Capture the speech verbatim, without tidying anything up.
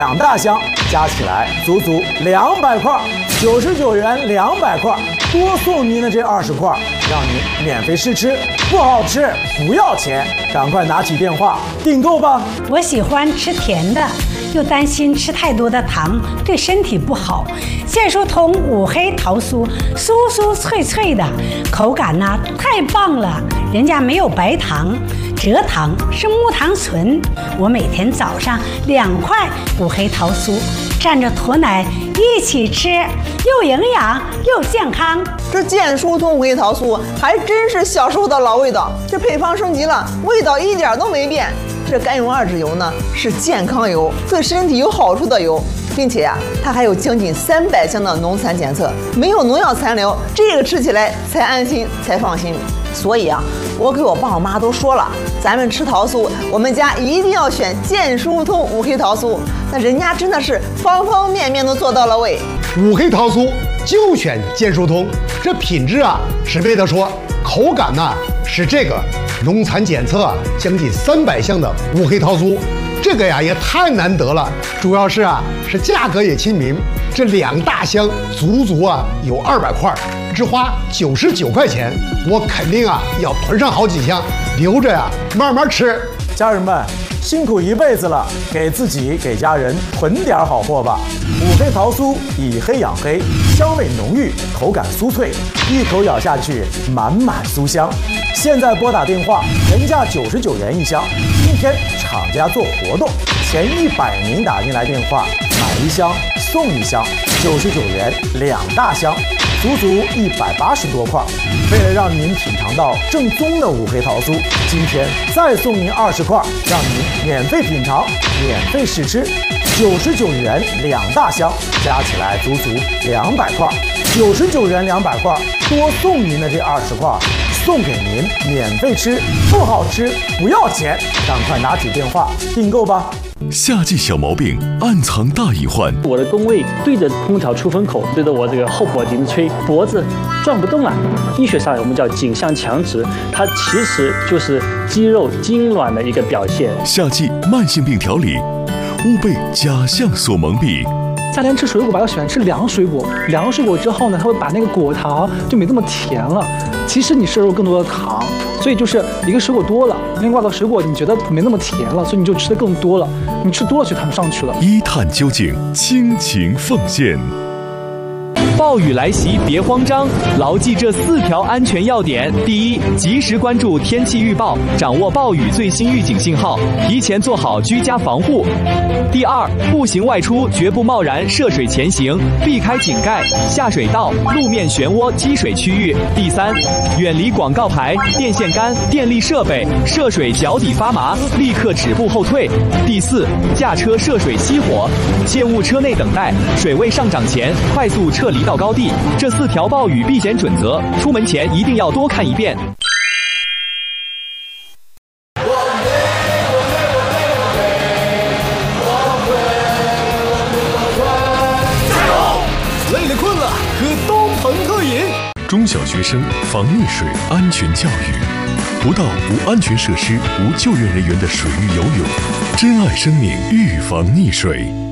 两大箱加起来足足两百块，九十九元两百块，多送您的这二十块，让您免费试吃，不好吃不要钱，赶快拿起电话订购吧。 我喜欢吃甜的，又担心吃太多的糖对身体不好。健舒通五黑桃酥，酥酥脆脆的，口感呢太棒了，人家没有白糖。蔗糖是木糖醇，我每天早上两块五黑桃酥，蘸着驼奶一起吃，又营养又健康。 这健舒通五黑桃酥还真是小时候的老味道，这配方升级了，味道一点都没变。这甘油二酯油呢是健康油，对身体有好处的油，并且呀、啊，它还有将近三百项的农残检测，没有农药残留，这个吃起来才安心才放心。所以啊，我给我爸我妈都说了，咱们吃桃酥，我们家一定要选健舒通五黑桃酥。那人家真的是方方面面都做到了位。 五黑桃酥就选健舒通，这品质啊是没得说，口感呢、啊、是这个农残检测啊将近三百项的五黑桃酥，这个呀也太难得了。主要是啊是价格也亲民，这两大箱足足啊有二百块，只花九十九块钱，我肯定啊要囤上好几箱，留着呀慢慢吃。 家人们辛苦一辈子了，给自己给家人囤点好货吧。五黑桃酥以黑养黑，香味浓郁，口感酥脆，一口咬下去满满酥香。现在拨打电话，原价九十九元一箱，今天厂家做活动，前一百名打进来电话买一箱送一箱，九十九元两大箱，足足一百八十多块。为了让您品尝到正宗的五黑桃酥，今天再送您二十块，让您免费品尝，免费试吃。九十九元两大箱，加起来足足两百块。九十九元两百块，多送您的这二十块，送给您免费吃，不好吃不要钱，赶快拿起电话订购吧。 夏季小毛病暗藏大隐患， 我的工位对着空调出风口，对着我这个后脖颈吹，脖子转不动了。医学上我们叫颈项强直，它其实就是肌肉痉挛的一个表现。 夏季慢性病调理，勿被假象所蒙蔽。 夏天吃水果吧，要喜欢吃凉水果，凉水果之后呢，它会把那个果糖就没这么甜了。其实你摄入更多的糖，所以就是一个水果多了，另外的水果你觉得没那么甜了，所以你就吃的更多了。你吃多了血糖上去了。 一探究竟，倾情奉献。 暴雨来袭，别慌张，牢记这四条安全要点：第一，及时关注天气预报，掌握暴雨最新预警信号，提前做好居家防护；第二，步行外出绝不贸然涉水前行，避开井盖、下水道、路面漩涡、积水区域；第三，远离广告牌、电线杆、电力设备，涉水脚底发麻，立刻止步后退；第四，驾车涉水熄火，切勿车内等待，水位上涨前快速撤离到高地。这四条暴雨避险准则，出门前一定要多看一遍。 累了困了，喝东鹏特饮。 中小学生防溺水安全教育，不到无安全设施、无救援人员的水域游泳，珍爱生命，预防溺水。